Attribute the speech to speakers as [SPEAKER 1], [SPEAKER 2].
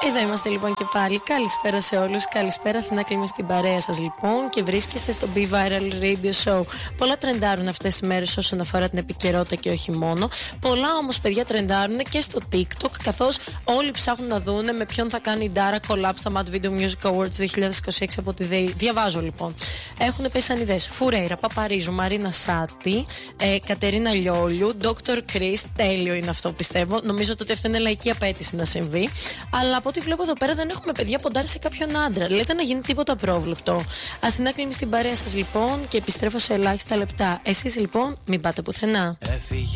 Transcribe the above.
[SPEAKER 1] Εδώ είμαστε λοιπόν και πάλι. Καλησπέρα σε όλους. Καλησπέρα, Αθηνά Κλίμη, στην παρέα σας λοιπόν. Και βρίσκεστε στο Be Viral Radio Show. Πολλά τρεντάρουν αυτές τις μέρες όσον αφορά την επικαιρότητα και όχι μόνο. Πολλά όμως, παιδιά, τρεντάρουν και στο TikTok. Καθώς όλοι ψάχνουν να δούνε με ποιον θα κάνει η Ντάρα collab στα Mad Video Music Awards 2026 από τη ΔΕΗ. Διαβάζω λοιπόν. Έχουν πέσει σαν ιδέες Φουρέιρα, Παπαρίζου, Μαρίνα Σάτι, Κατερίνα Λιόλιου, Dr. Chris. Τέλειο είναι αυτό, πιστεύω. Νομίζω ότι αυτή είναι λαϊκή απέτηση να συμβεί. Αλλά από ό,τι βλέπω εδώ πέρα δεν έχουμε παιδιά ποντάρει σε κάποιον άντρα. Λέτε να γίνει τίποτα πρόβλεπτο. Αθηνά Κλίμη στην παρέα σας λοιπόν και επιστρέφω σε ελάχιστα λεπτά. Εσείς λοιπόν μην πάτε πουθενά.